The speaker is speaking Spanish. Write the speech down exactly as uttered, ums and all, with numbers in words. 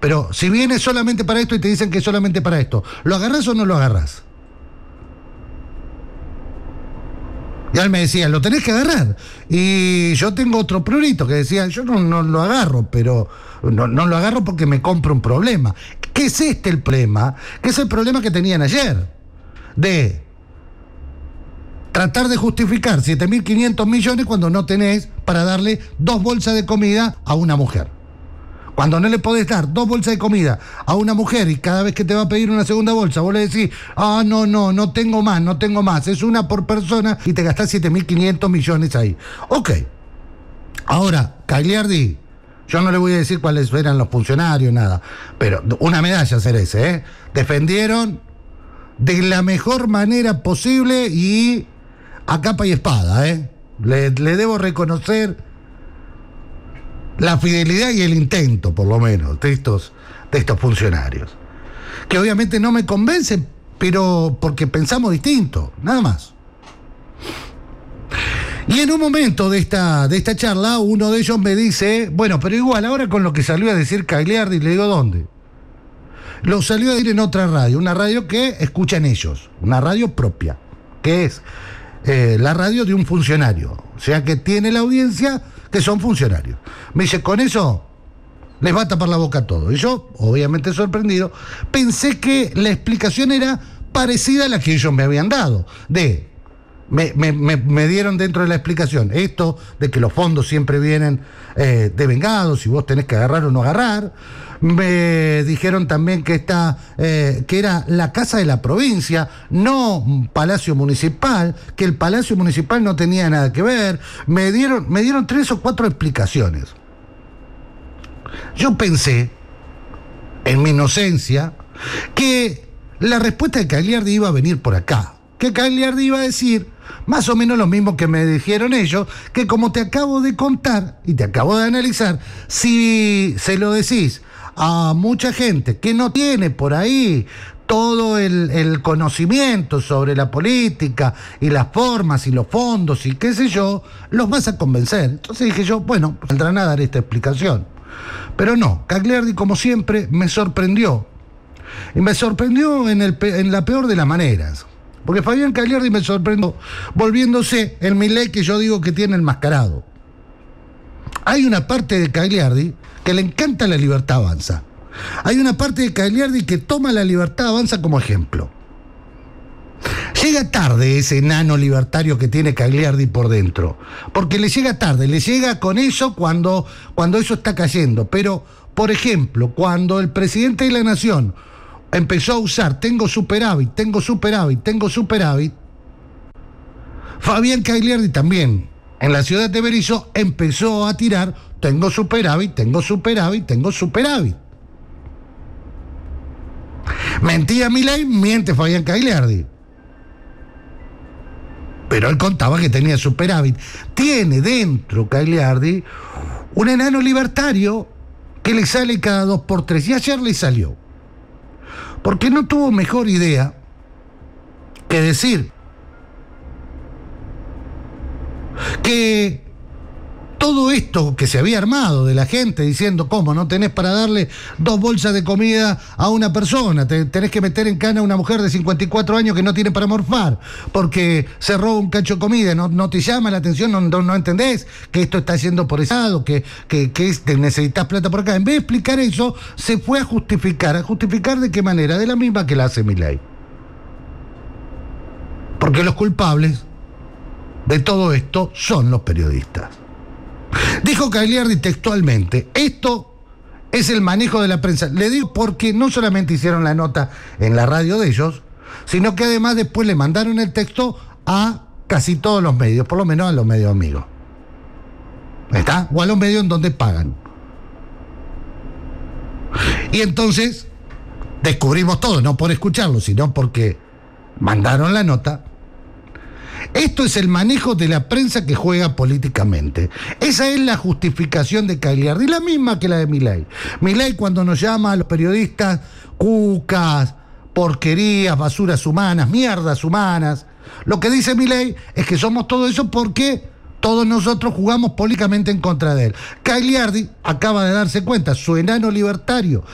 Pero si viene solamente para esto y te dicen que es solamente para esto, ¿lo agarrás o no lo agarrás? Y él me decía, lo tenés que agarrar. Y yo tengo otro prurito que decía, yo no, no lo agarro, pero no, no lo agarro porque me compro un problema. ¿Qué es este el problema? ¿Qué es el problema que tenían ayer? De tratar de justificar siete mil quinientos millones cuando no tenés para darle dos bolsas de comida a una mujer. Cuando no le podés dar dos bolsas de comida a una mujer y cada vez que te va a pedir una segunda bolsa, vos le decís, ah, no, no, no tengo más, no tengo más, es una por persona y te gastás siete mil quinientos millones ahí. Ok. Ahora, Cagliardi, yo no le voy a decir cuáles eran los funcionarios, nada, pero una medalla ser ese, ¿eh? Defendieron de la mejor manera posible y a capa y espada, ¿eh? Le, le debo reconocer la fidelidad y el intento, por lo menos, de estos, de estos funcionarios. Que obviamente no me convencen, pero porque pensamos distinto, nada más. Y en un momento de esta, de esta charla, uno de ellos me dice, bueno, pero igual, ahora con lo que salió a decir Cagliardi, le digo, ¿dónde? Lo salió a decir en otra radio, una radio que escuchan ellos, una radio propia, que es eh, la radio de un funcionario, o sea que tiene la audiencia que son funcionarios. Me dice, con eso les va a tapar la boca a todo. Y yo, obviamente sorprendido, pensé que la explicación era parecida a la que ellos me habían dado. De, me, me, me, me dieron dentro de la explicación esto de que los fondos siempre vienen eh, devengados y vos tenés que agarrar o no agarrar. Me dijeron también que esta, eh, que era la casa de la provincia, no Palacio Municipal, que el Palacio Municipal no tenía nada que ver. Me dieron, me dieron tres o cuatro explicaciones. Yo pensé, en mi inocencia, que la respuesta de Cagliardi iba a venir por acá. Que Cagliardi iba a decir más o menos lo mismo que me dijeron ellos, que como te acabo de contar y te acabo de analizar, si se lo decís a mucha gente que no tiene por ahí todo el, el conocimiento sobre la política y las formas y los fondos y qué sé yo, los vas a convencer. Entonces dije yo, bueno, saldrán a dar esta explicación. Pero no, Cagliardi, como siempre, me sorprendió. Y me sorprendió en, el, en la peor de las maneras. Porque Fabián Cagliardi me sorprendió volviéndose el Milei que yo digo que tiene enmascarado. Hay una parte de Cagliardi que le encanta la Libertad Avanza. Hay una parte de Cagliardi que toma la Libertad Avanza como ejemplo. Llega tarde ese enano libertario que tiene Cagliardi por dentro, porque le llega tarde, le llega con eso cuando, cuando eso está cayendo. Pero, por ejemplo, cuando el presidente de la Nación empezó a usar tengo superávit, tengo superávit, tengo superávit, Fabián Cagliardi también, en la ciudad de Berisso, empezó a tirar tengo superávit, tengo superávit, tengo superávit. Mentía Milei, miente Fabián Cagliardi. Pero él contaba que tenía superávit. Tiene dentro Cagliardi un enano libertario que le sale cada dos por tres. Y ayer le salió. Porque no tuvo mejor idea que decir que todo esto que se había armado de la gente diciendo cómo no tenés para darle dos bolsas de comida a una persona, te, tenés que meter en cana a una mujer de cincuenta y cuatro años que no tiene para morfar porque se roba un cacho de comida, no, no te llama la atención, no, no, no entendés que esto está yendo por ese lado, que, que, que es, necesitas plata por acá. En vez de explicar eso, se fue a justificar. ¿A justificar de qué manera? De la misma que la hace Milei. Porque los culpables de todo esto son los periodistas. Dijo Cagliardi textualmente, esto es el manejo de la prensa. Le digo porque no solamente hicieron la nota en la radio de ellos, sino que además después le mandaron el texto a casi todos los medios, por lo menos a los medios amigos. ¿Está? O a los medios en donde pagan. Y entonces descubrimos todo, no por escucharlo, sino porque mandaron la nota. Esto es el manejo de la prensa que juega políticamente. Esa es la justificación de Cagliardi, la misma que la de Milei. Milei cuando nos llama a los periodistas cucas, porquerías, basuras humanas, mierdas humanas, lo que dice Milei es que somos todo eso porque todos nosotros jugamos políticamente en contra de él. Cagliardi acaba de darse cuenta, su enano libertario